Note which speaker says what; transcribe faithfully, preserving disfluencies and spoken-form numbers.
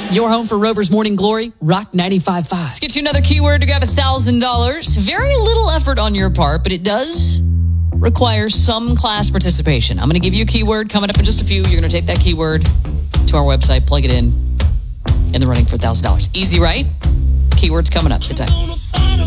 Speaker 1: Your home for Rover's Morning Glory, Rock ninety-five point five.
Speaker 2: Let's get to another keyword to grab one thousand dollars. Very little effort on your part, but it does require some class participation. I'm going to give you a keyword coming up in just a few. You're going to take that keyword to our website, plug it in, in the running for one thousand dollars. Easy, right? Keywords coming up. Sit tight.